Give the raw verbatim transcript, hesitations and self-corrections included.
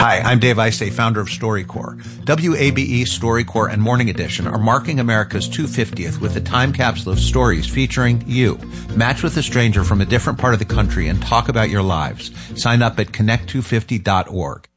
Hi, I'm Dave Isay, founder of StoryCorps. W A B E, StoryCorps, and Morning Edition are marking America's two hundred fiftieth with a time capsule of stories featuring you. Match with a stranger from a different part of the country and talk about your lives. Sign up at connect two fifty dot org.